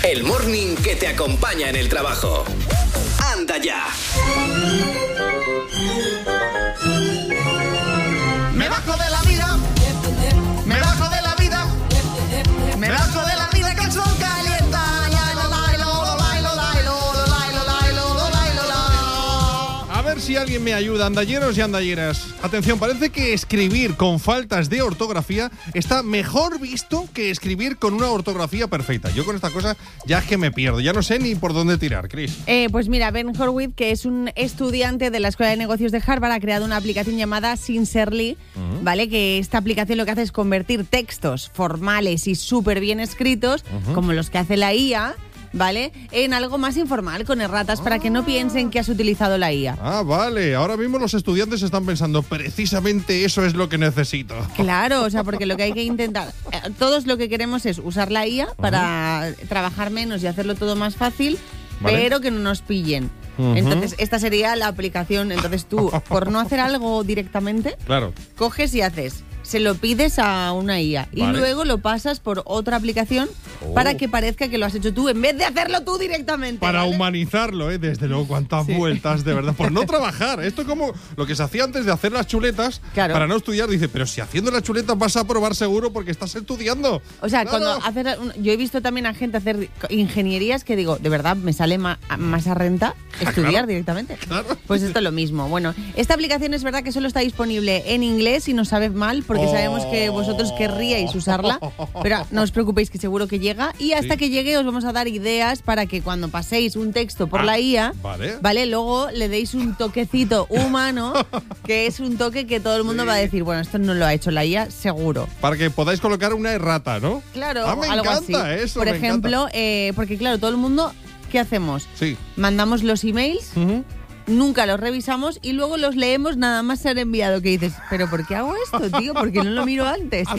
el morning que te acompaña en el trabajo. ¡Anda ya! Me bajo de la vida, me bajo de la vida, me bajo de la vida que el sol calienta. A ver si alguien me ayuda, andalleros y andalleras. Atención, parece que escribir con faltas de ortografía está mejor visto que escribir con una ortografía perfecta. Yo con esta cosa ya es que me pierdo, ya no sé ni por dónde tirar, Chris. Pues mira, Ben Horowitz, que es un estudiante de la Escuela de Negocios de Harvard, ha creado una aplicación llamada Sincerely, ¿vale? Que esta aplicación lo que hace es convertir textos formales y súper bien escritos, como los que hace la IA, ¿vale? En algo más informal, con erratas, para que no piensen que has utilizado la IA. Ah, vale. Ahora mismo los estudiantes están pensando, precisamente eso es lo que necesito. Claro, o sea, porque lo que hay que intentar, todos lo que queremos es usar la IA para trabajar menos y hacerlo todo más fácil, ¿vale? Pero que no nos pillen. Entonces, esta sería la aplicación. Entonces tú, por no hacer algo directamente, claro, coges y haces, se lo pides a una IA y luego lo pasas por otra aplicación para que parezca que lo has hecho tú en vez de hacerlo tú directamente. Para ¿vale? humanizarlo, ¿eh? Desde luego, cuántas vueltas, de verdad. Por no trabajar. Esto es como lo que se hacía antes de hacer las chuletas, claro, para no estudiar. Dice, pero si haciendo las chuletas vas a aprobar seguro porque estás estudiando. O sea, claro, cuando haces, yo he visto también a gente hacer ingenierías que digo, de verdad, me sale más a renta estudiar claro, directamente. Claro. Pues esto es lo mismo. Bueno, esta aplicación es verdad que solo está disponible en inglés y nos sabe mal porque sabemos que vosotros querríais usarla, pero no os preocupéis que seguro que llega y hasta que llegue os vamos a dar ideas para que cuando paséis un texto por la IA, ¿vale? Luego le deis un toquecito humano, que es un toque que todo el mundo va a decir, bueno, esto no lo ha hecho la IA, seguro. Para que podáis colocar una errata, ¿no? Claro, me algo encanta así. eso. Por ejemplo, porque claro, todo el mundo, ¿qué hacemos? Sí. Mandamos los emails, nunca los revisamos y luego los leemos nada más ser enviado. Que dices, ¿pero por qué hago esto, tío? ¿Por qué no lo miro antes?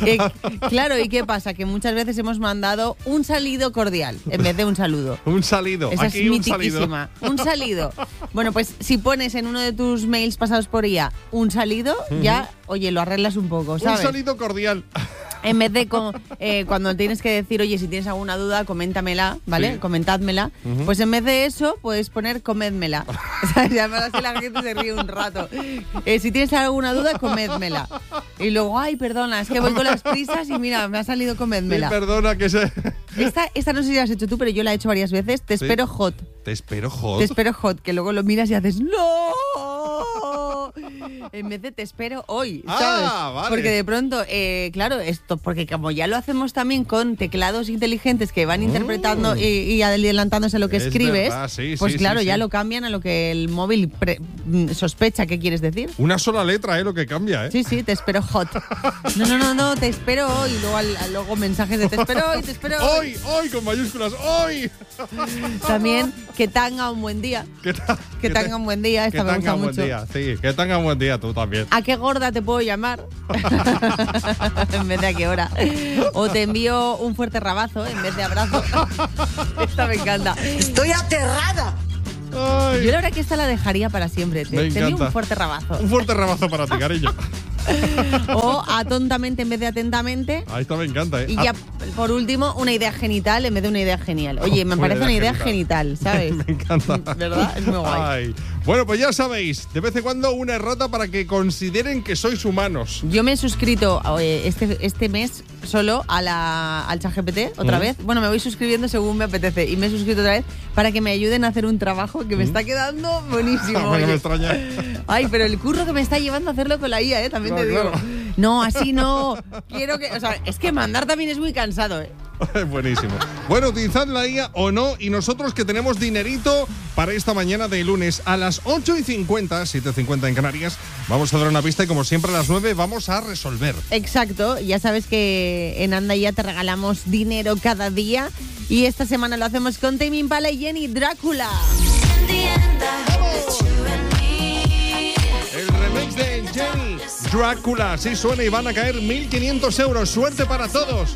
Claro, ¿y qué pasa? Que muchas veces hemos mandado un salido cordial en vez de un saludo. Un salido. Esa aquí es mitiquísima. Un salido. Bueno, pues si pones en uno de tus mails pasados por IA un salido, ya, oye, lo arreglas un poco, ¿sabes? Un salido cordial. En vez de cuando tienes que decir, oye, si tienes alguna duda, coméntamela, ¿vale? Sí. Comentádmela. Pues en vez de eso, puedes poner comédmela. O sea, además así la gente se ríe un rato. Si tienes alguna duda, comédmela. Y luego, ay, perdona, es que voy con las prisas y mira, me ha salido comédmela. Sí, perdona que se... Esta no sé si la has hecho tú, pero yo la he hecho varias veces. Te espero hot. Te espero hot. Te espero hot, que luego lo miras y haces ¡no! En vez de te espero hoy, ¿sabes? Vale. Porque de pronto, claro, esto, porque como ya lo hacemos también con teclados inteligentes que van interpretando y adelantándose a lo que escribes, verdad, sí, pues sí, claro, sí, ya sí. lo cambian a lo que el móvil sospecha que quieres decir. Una sola letra, lo que cambia, Sí, te espero hot. No, te espero hoy. Luego mensajes de te espero hoy, te espero hoy. Hoy, con mayúsculas, hoy. También, que tenga un buen día. Que tenga un buen día, esta me gusta mucho. Sí, que tenga un buen día tú también. ¿A qué gorda te puedo llamar? En vez de a qué hora. O te envío un fuerte rabazo en vez de abrazo. Esta me encanta. Estoy aterrada. Ay. Yo la verdad que esta la dejaría para siempre. Te envío un fuerte rabazo. Un fuerte rabazo para ti, cariño. O atontamente en vez de atentamente. Esta me encanta, Y ya, por último, una idea genital en vez de una idea genial. Oye, me parece una idea genital, ¿sabes? Me encanta. ¿Verdad? Es muy guay. Ay. Bueno, pues ya sabéis, de vez en cuando una errata para que consideren que sois humanos. Yo me he suscrito este mes solo al ChatGPT otra vez. Bueno, me voy suscribiendo según me apetece. Y me he suscrito otra vez para que me ayuden a hacer un trabajo que me está quedando buenísimo. Bueno, me extraña. Ay, pero el curro que me está llevando a hacerlo con la IA, también te digo. Claro. No, así no. Quiero que... O sea, es que mandar también es muy cansado, Buenísimo. Bueno, utilizad la IA o no, y nosotros que tenemos dinerito para esta mañana de lunes a las 8:50, 7:50 en Canarias, vamos a dar una pista y como siempre a las 9 vamos a resolver. Exacto, ya sabes que en Anda Ya te regalamos dinero cada día y esta semana lo hacemos con Tame Impala y Jenny Drácula. El remix de Jenny Drácula, sí suena y van a caer 1.500 euros. Suerte para todos.